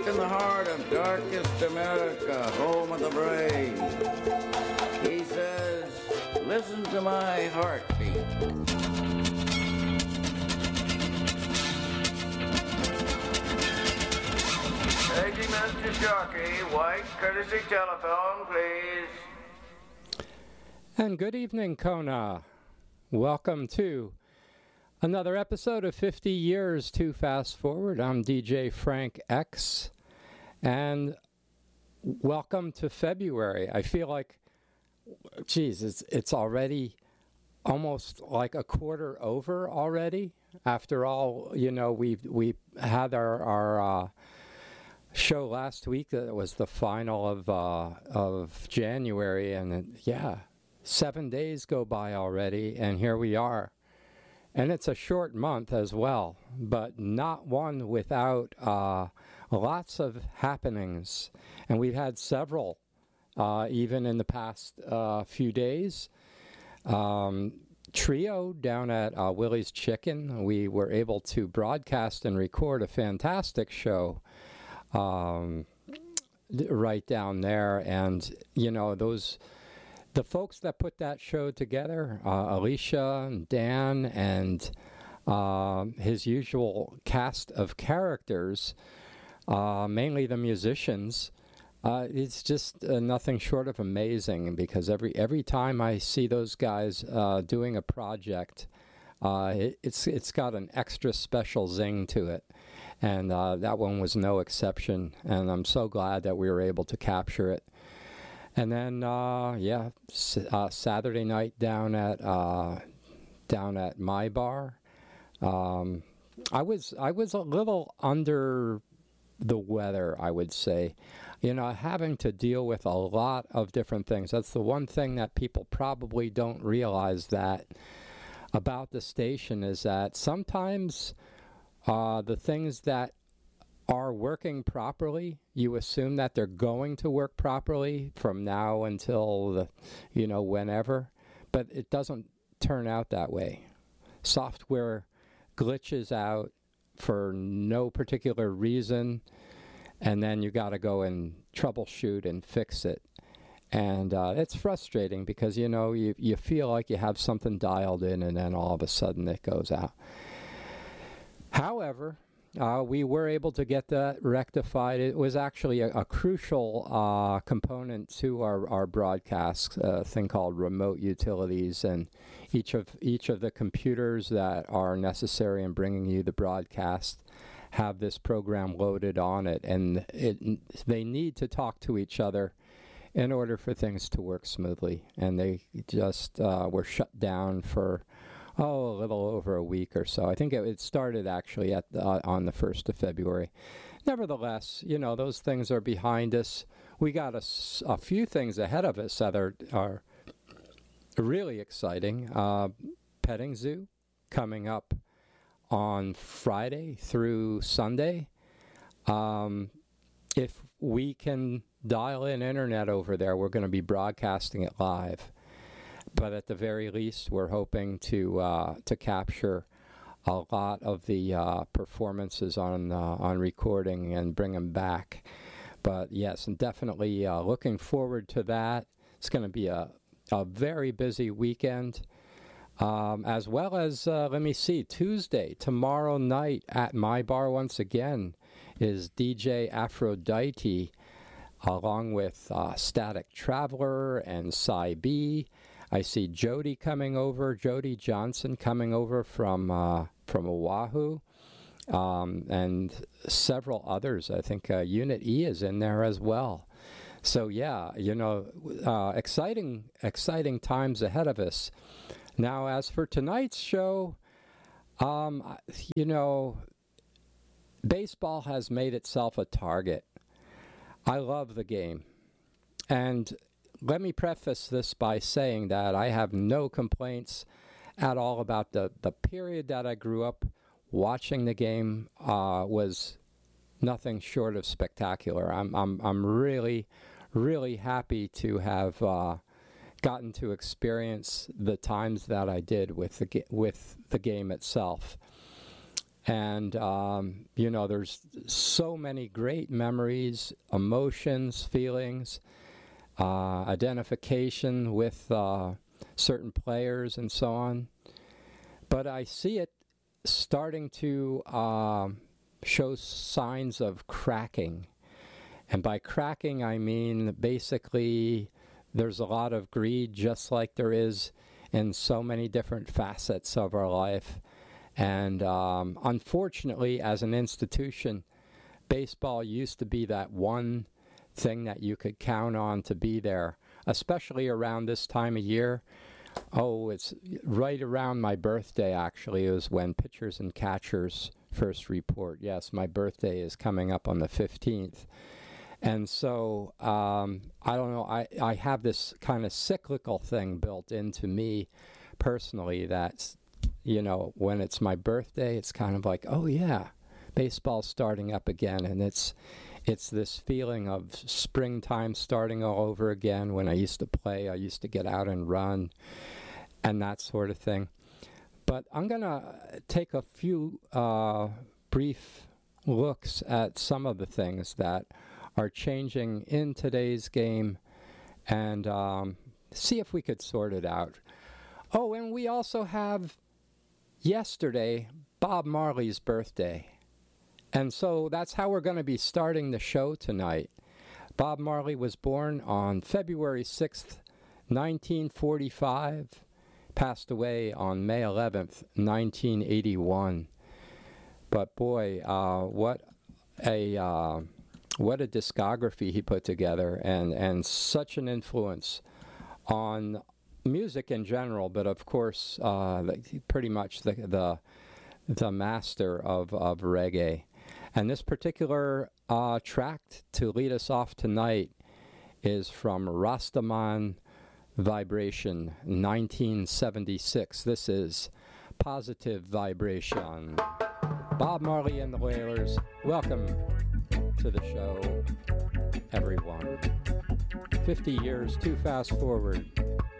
in the heart of darkest America, home of the brave. He says, listen to my heartbeat. Paging Mr. Sharkey, white courtesy telephone, please. And good evening, Kona. Welcome to another episode of 50 Years Too Fast Forward. I'm DJ Frank X, and welcome to February. I feel like, geez, it's already almost like a quarter over already. After all, you know, we had our show last week that was the final of January, and yeah, 7 days go by already, and here we are. And it's a short month as well, but not one without lots of happenings. And we've had several, even in the past few days. Trio down at Willie's Chicken, we were able to broadcast and record a fantastic show right down there. And, you know, the folks that put that show together, Alicia and Dan and his usual cast of characters, mainly the musicians, it's just nothing short of amazing, because every time I see those guys doing a project, it's got an extra special zing to it. And that one was no exception, and I'm so glad that we were able to capture it. And then, Saturday night down at my bar, I was a little under the weather, I would say. You know, having to deal with a lot of different things. That's the one thing that people probably don't realize that about the station, is that sometimes the things that are working properly, you assume that they're going to work properly from now until whenever, but it doesn't turn out that way. Software glitches out for no particular reason, and then you got to go and troubleshoot and fix it. And it's frustrating, because you feel like you have something dialed in, and then all of a sudden it goes out. However, we were able to get that rectified. It was actually a crucial component to our broadcast, a thing called remote utilities, and each of the computers that are necessary in bringing you the broadcast have this program loaded on it, and they need to talk to each other in order for things to work smoothly. And they just were shut down for a little over a week or so. I think it started actually on the 1st of February. Nevertheless, those things are behind us. We got a few things ahead of us that are really exciting. Petting Zoo coming up on Friday through Sunday. If we can dial in internet over there, we're going to be broadcasting it live. But at the very least, we're hoping to capture a lot of the performances on recording and bring them back. But yes, and definitely looking forward to that. It's going to be a very busy weekend, as well as Tuesday, tomorrow night at my bar once again is DJ Aphrodite, along with Static Traveler and Cy B. I see Jody Johnson coming over from Oahu, and several others. I think Unit E is in there as well. So yeah, exciting times ahead of us. Now, as for tonight's show, baseball has made itself a target. I love the game, and let me preface this by saying that I have no complaints at all about the period that I grew up watching the game. Was nothing short of spectacular. I'm really, really happy to have gotten to experience the times that I did with the game itself. And, there's so many great memories, emotions, feelings, identification with certain players and so on. But I see it starting to show signs of cracking. And by cracking, I mean basically there's a lot of greed, just like there is in so many different facets of our life. And unfortunately, as an institution, baseball used to be that one thing that you could count on to be there, especially around this time of year. Oh, it's right around my birthday, actually. It was when pitchers and catchers first report. Yes, my birthday is coming up on the 15th. And so, I don't know, I have this kind of cyclical thing built into me personally that's, when it's my birthday, it's kind of like, oh yeah, baseball's starting up again. And it's this feeling of springtime starting all over again. When I used to play, I used to get out and run and that sort of thing. But I'm going to take a few brief looks at some of the things that are changing in today's game and see if we could sort it out. Oh, and we also have yesterday Bob Marley's birthday. And so that's how we're going to be starting the show tonight. Bob Marley was born on February 6th, 1945, passed away on May 11th, 1981. But boy, what a discography he put together, and such an influence on music in general, but of course pretty much the master of reggae. And this particular track to lead us off tonight is from Rastaman Vibration, 1976. This is Positive Vibration. Bob Marley and the Wailers, welcome to the show, everyone. 50 years too fast forward.